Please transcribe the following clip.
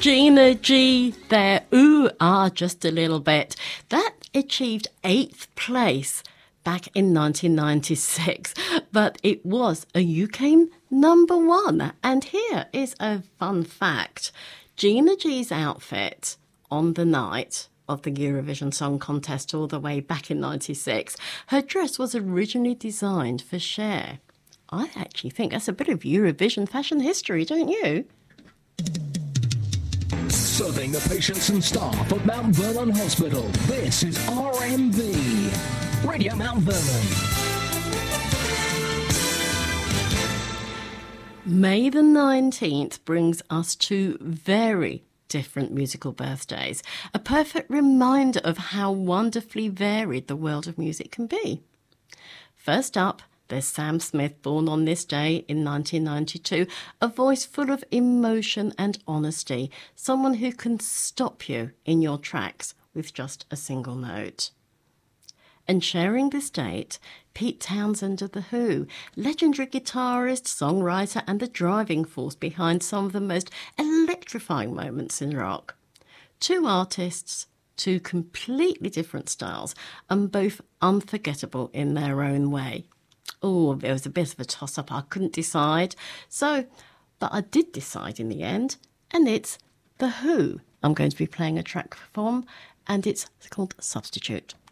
Gina G there, ooh, just a little bit. That achieved 8th place back in 1996, but it was a UK number 1. And here is a fun fact. Gina G's outfit on the night of the Eurovision Song Contest all the way back in 96, her dress was originally designed for Cher. I actually think that's a bit of Eurovision fashion history, don't you? Serving the patients and staff of Mount Vernon Hospital, this is RMV, Radio Mount Vernon. May the 19th brings us two very different musical birthdays, a perfect reminder of how wonderfully varied the world of music can be. First up, there's Sam Smith, born on this day in 1992, a voice full of emotion and honesty, someone who can stop you in your tracks with just a single note. And sharing this date, Pete Townsend of The Who, legendary guitarist, songwriter and the driving force behind some of the most electrifying moments in rock. Two artists, two completely different styles, and both unforgettable in their own way. Oh, there was a bit of a toss-up. I couldn't decide. But I did decide in the end, and it's The Who I'm going to be playing a track from, and it's called Substitute.